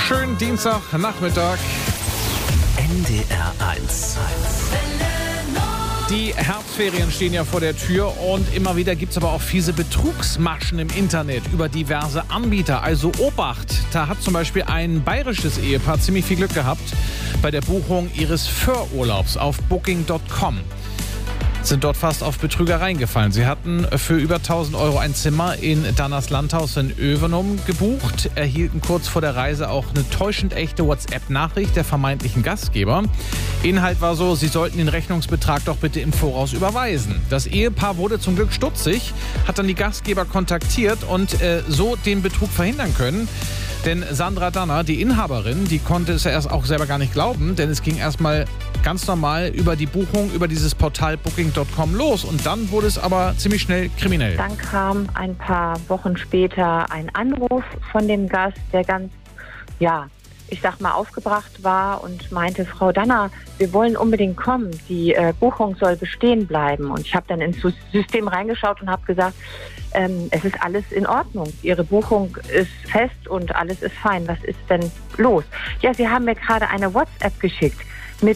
Schönen Dienstagnachmittag. NDR 1. Die Herbstferien stehen ja vor der Tür und immer wieder gibt es aber auch fiese Betrugsmaschen im Internet über diverse Anbieter. Also Obacht, da hat zum Beispiel ein bayerisches Ehepaar ziemlich viel Glück gehabt bei der Buchung ihres Föhrurlaubs auf Booking.com. Sind dort fast auf Betrüger reingefallen. Sie hatten für über 1.000 Euro ein Zimmer in Danners Landhaus in Överum gebucht, erhielten kurz vor der Reise auch eine täuschend echte WhatsApp-Nachricht der vermeintlichen Gastgeber. Inhalt war so, sie sollten den Rechnungsbetrag doch bitte im Voraus überweisen. Das Ehepaar wurde zum Glück stutzig, hat dann die Gastgeber kontaktiert und so den Betrug verhindern können. Denn Sandra Danner, die Inhaberin, die konnte es ja erst auch selber gar nicht glauben, denn es ging erstmal ganz normal über die Buchung, über dieses Portal Booking.com los. Und dann wurde es aber ziemlich schnell kriminell. Dann kam ein paar Wochen später ein Anruf von dem Gast, der ganz, ich sag mal, aufgebracht war und meinte, Frau Danner, wir wollen unbedingt kommen, die Buchung soll bestehen bleiben. Und ich habe dann ins System reingeschaut und habe gesagt, es ist alles in Ordnung. Ihre Buchung ist fest und alles ist fein. Was ist denn los? Ja, Sie haben mir gerade eine WhatsApp geschickt mit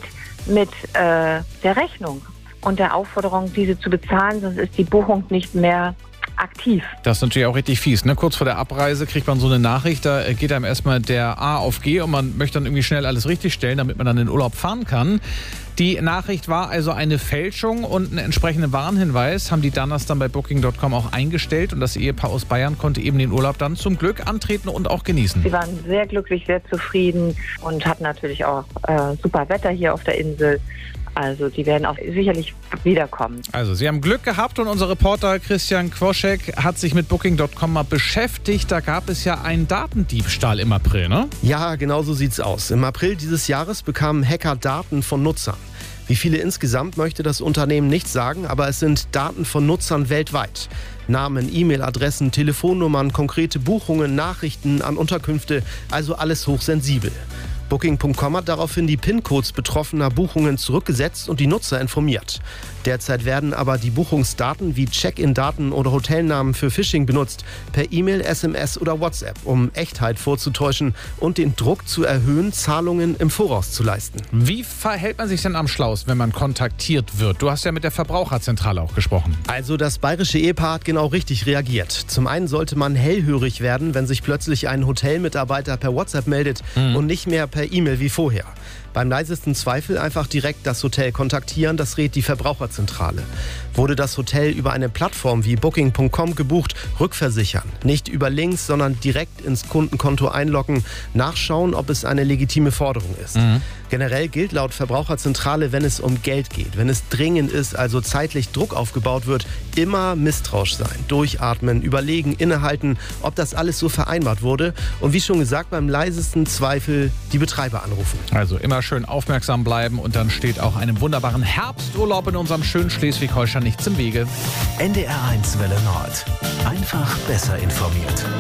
der Rechnung und der Aufforderung, diese zu bezahlen, sonst ist die Buchung nicht mehr aktiv. Das ist natürlich auch richtig fies, ne? Kurz vor der Abreise kriegt man so eine Nachricht, da geht einem erstmal der A auf G und man möchte dann irgendwie schnell alles richtigstellen, damit man dann in den Urlaub fahren kann. Die Nachricht war also eine Fälschung und einen entsprechenden Warnhinweis haben die Danners dann bei Booking.com auch eingestellt und das Ehepaar aus Bayern konnte eben den Urlaub dann zum Glück antreten und auch genießen. Sie waren sehr glücklich, sehr zufrieden und hatten natürlich auch super Wetter hier auf der Insel. Also die werden auch sicherlich wiederkommen. Also Sie haben Glück gehabt und unser Reporter Christian Quoschek hat sich mit Booking.com mal beschäftigt. Da gab es ja einen Datendiebstahl im April, ne? Ja, genau so sieht's aus. Im April dieses Jahres bekamen Hacker Daten von Nutzern. Wie viele insgesamt möchte das Unternehmen nicht sagen, aber es sind Daten von Nutzern weltweit. Namen, E-Mail-Adressen, Telefonnummern, konkrete Buchungen, Nachrichten an Unterkünfte, also alles hochsensibel. Booking.com hat daraufhin die PIN-Codes betroffener Buchungen zurückgesetzt und die Nutzer informiert. Derzeit werden aber die Buchungsdaten wie Check-in-Daten oder Hotelnamen für Phishing benutzt, per E-Mail, SMS oder WhatsApp, um Echtheit vorzutäuschen und den Druck zu erhöhen, Zahlungen im Voraus zu leisten. Wie verhält man sich denn am schlausten, wenn man kontaktiert wird? Du hast ja mit der Verbraucherzentrale auch gesprochen. Also das bayerische Ehepaar hat genau richtig reagiert. Zum einen sollte man hellhörig werden, wenn sich plötzlich ein Hotelmitarbeiter per WhatsApp meldet und nicht mehr per E-Mail wie vorher. Beim leisesten Zweifel einfach direkt das Hotel kontaktieren, das rät die Verbraucherzentrale. Wurde das Hotel über eine Plattform wie Booking.com gebucht, rückversichern. Nicht über Links, sondern direkt ins Kundenkonto einloggen, nachschauen, ob es eine legitime Forderung ist. Generell gilt laut Verbraucherzentrale, wenn es um Geld geht, wenn es dringend ist, also zeitlich Druck aufgebaut wird, immer misstrauisch sein, durchatmen, überlegen, innehalten, ob das alles so vereinbart wurde und wie schon gesagt, beim leisesten Zweifel die Betreiber anrufen. Also immer schön aufmerksam bleiben und dann steht auch einem wunderbaren Herbsturlaub in unserem schönen Schleswig-Holstein nichts im Wege. NDR 1 Welle Nord. Einfach besser informiert.